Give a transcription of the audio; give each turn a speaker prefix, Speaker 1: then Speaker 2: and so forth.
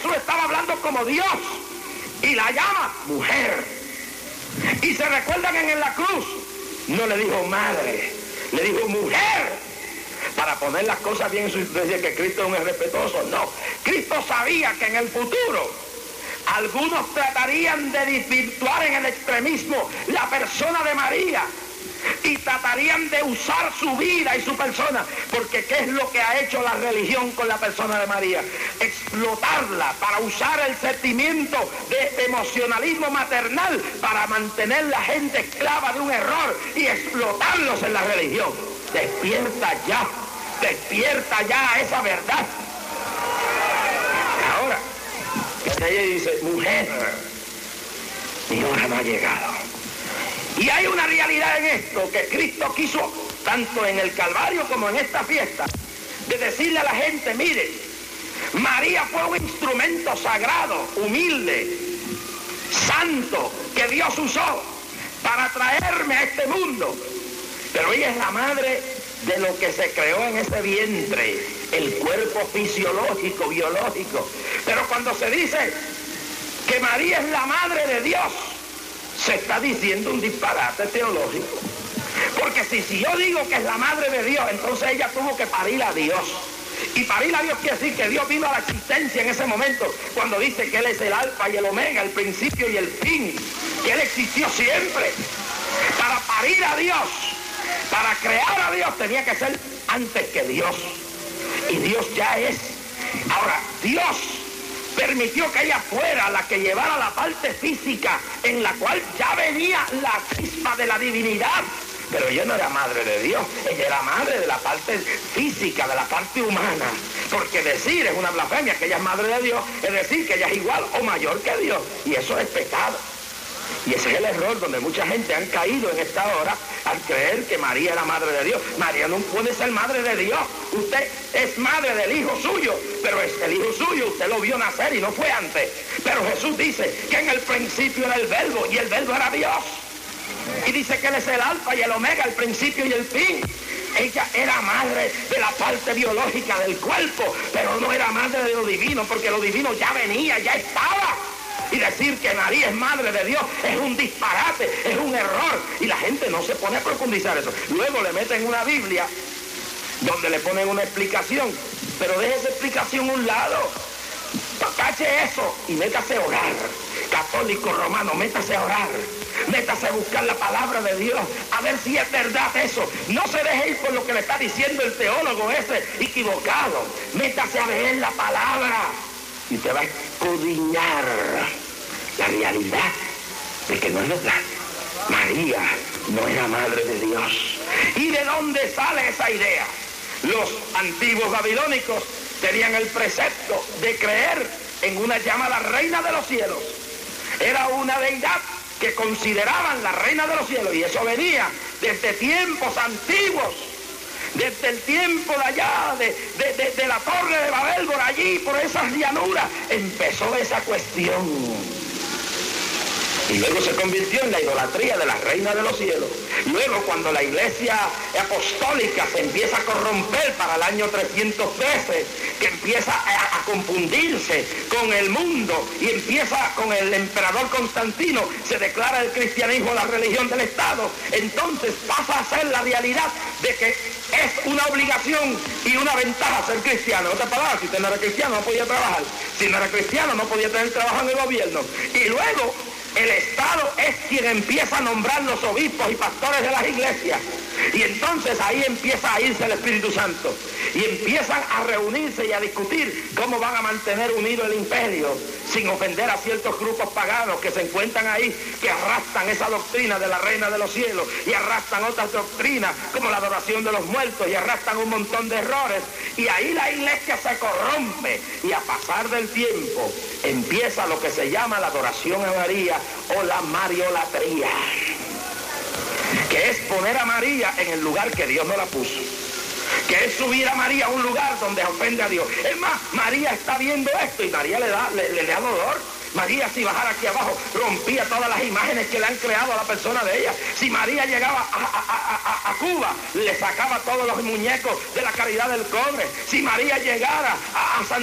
Speaker 1: Jesús estaba hablando como Dios y la llama mujer. Y se recuerdan en la cruz, no le dijo madre, le dijo mujer, para poner las cosas bien en su decir que Cristo es un irrespetuoso. No, Cristo sabía que en el futuro algunos tratarían de desvirtuar en el extremismo la persona de María y tratarían de usar su vida y su persona, porque ¿qué es lo que ha hecho la religión con la persona de María? Explotarla para usar el sentimiento de emocionalismo maternal para mantener la gente esclava de un error y explotarlos en la religión. Despierta ya a esa verdad. Ahora, ella dice, mujer, mi hora no ha llegado. Y hay una realidad en esto que Cristo quiso, tanto en el Calvario como en esta fiesta, de decirle a la gente, mire, María fue un instrumento sagrado, humilde, santo, que Dios usó para traerme a este mundo. Pero ella es la madre de lo que se creó en ese vientre, el cuerpo fisiológico, biológico. Pero cuando se dice que María es la madre de Dios, se está diciendo un disparate teológico. Porque si yo digo que es la madre de Dios, entonces ella tuvo que parir a Dios. Y parir a Dios quiere decir que Dios vino a la existencia en ese momento, cuando dice que Él es el alfa y el omega, el principio y el fin, que Él existió siempre. Para parir a Dios, para crear a Dios, tenía que ser antes que Dios. Y Dios ya es. Ahora, Dios permitió que ella fuera la que llevara la parte física en la cual ya venía la chispa de la divinidad. Pero ella no era madre de Dios, ella era madre de la parte física, de la parte humana. Porque decir es una blasfemia que ella es madre de Dios, es decir que ella es igual o mayor que Dios. Y eso es pecado. Y ese es el error donde mucha gente han caído en esta hora al creer que María era madre de Dios. María no puede ser madre de Dios. Usted es madre del hijo suyo, pero es el hijo suyo, usted lo vio nacer y no fue antes. Pero Jesús dice que en el principio era el verbo y el verbo era Dios. Y dice que Él es el alfa y el omega, el principio y el fin. Ella era madre de la parte biológica del cuerpo, pero no era madre de lo divino, porque lo divino ya venía, ya estaba. Y decir que María es madre de Dios es un disparate, es un error. Y la gente no se pone a profundizar eso. Luego le meten una Biblia donde le ponen una explicación. Pero deje esa explicación a un lado. Cache eso y métase a orar. Católico romano, métase a orar. Métase a buscar la palabra de Dios, a ver si es verdad eso. No se deje ir por lo que le está diciendo el teólogo ese equivocado. Métase a leer la palabra y te va a escudriñar la realidad de que no es verdad. María no era madre de Dios. ¿Y de dónde sale esa idea? Los antiguos babilónicos tenían el precepto de creer en una llamada reina de los cielos. Era una deidad que consideraban la reina de los cielos, y eso venía desde tiempos antiguos, desde el tiempo de allá, de la torre de Babel, por allí, por esas llanuras, empezó esa cuestión. Y luego se convirtió en la idolatría de la reina de los cielos. Luego, cuando la iglesia apostólica se empieza a corromper para el año 313, que empieza a confundirse con el mundo y empieza con el emperador Constantino, se declara el cristianismo la religión del Estado, entonces pasa a ser la realidad de que es una obligación y una ventaja ser cristiano. En otras palabras, si usted no era cristiano no podía trabajar, si no era cristiano no podía tener trabajo en el gobierno. Y luego el Estado es quien empieza a nombrar los obispos y pastores de las iglesias. Y entonces ahí empieza a irse el Espíritu Santo. Y empiezan a reunirse y a discutir cómo van a mantener unido el imperio sin ofender a ciertos grupos paganos que se encuentran ahí, que arrastran esa doctrina de la reina de los cielos y arrastran otras doctrinas como la adoración de los muertos y arrastran un montón de errores. Y ahí la iglesia se corrompe y a pasar del tiempo empieza lo que se llama la adoración a María o la mariolatría, que es poner a María en el lugar que Dios no la puso, que es subir a María a un lugar donde ofende a Dios. Es más, María está viendo esto y María le da dolor. María, si bajara aquí abajo, rompía todas las imágenes que le han creado a la persona de ella. Si María llegaba a Cuba, le sacaba todos los muñecos de la Caridad del Cobre. Si María llegara a San